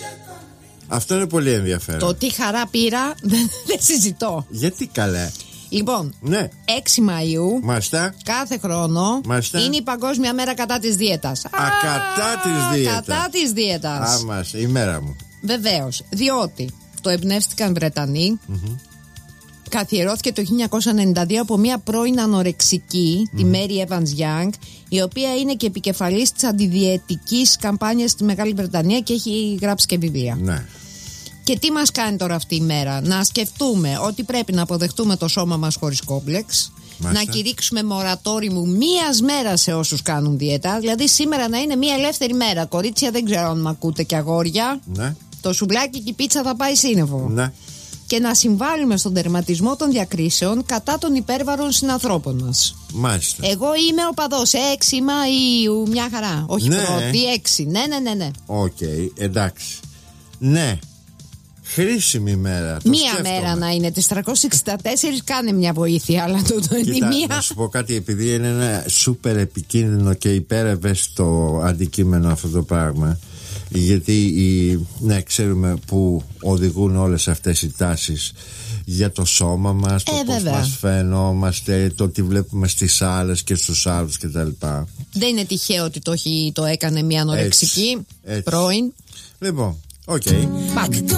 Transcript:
Αυτό είναι πολύ ενδιαφέρον. Το τι χαρά πήρα δεν συζητώ. Γιατί καλέ? Λοιπόν, ναι. 6 Μαΐου Μάλιστα. κάθε χρόνο Μάλιστα. είναι η Παγκόσμια Μέρα κατά της δίαιτας. Κατά της δίαιτας. Κατά της δίαιτας. Η μέρα μου. Βεβαίως, διότι το εμπνεύστηκαν Βρετανοί. Καθιερώθηκε το 1992 από μια πρώην ανορεξική, τη Mary Evans Young, η οποία είναι και επικεφαλής της αντιδιαιτικής καμπάνιας στη Μεγάλη Βρετανία και έχει γράψει και βιβλία. Ναι. Και τι μας κάνει τώρα αυτή η μέρα? Να σκεφτούμε ότι πρέπει να αποδεχτούμε το σώμα μας χωρίς κόμπλεξ. Μάλιστα. Να κηρύξουμε μορατόριμου μίας μέρας σε όσους κάνουν διαιτά. Δηλαδή σήμερα να είναι μια ελεύθερη μέρα. Κορίτσια, δεν ξέρω αν μ' ακούτε, και αγόρια. Ναι. Το σουβλάκι και η πίτσα θα πάει σύννεφο. Ναι. Και να συμβάλλουμε στον τερματισμό των διακρίσεων κατά των υπέρβαρων συνανθρώπων μας. Μάλιστα. Εγώ είμαι οπαδός 6 Μαΐου, μια χαρά. Όχι πρώτη, 6. Ναι. Οκ, εντάξει. Ναι. Χρήσιμη μέρα. Μία μέρα να είναι. Τις 364 κάνε μια βοήθεια. Αλλά Κοίτα, να σου πω κάτι, επειδή είναι ένα σούπερ επικίνδυνο και υπερευαίσθητο αντικείμενο αυτό το πράγμα. Γιατί ξέρουμε που οδηγούν όλες αυτές οι τάσεις για το σώμα μας, το πώς μας φαίνομαστε, το τι βλέπουμε στις άλλες και στους άλλους κτλ. Δεν είναι τυχαίο ότι το έκανε μια ανορεξική πρώην. Λοιπόν, οκ.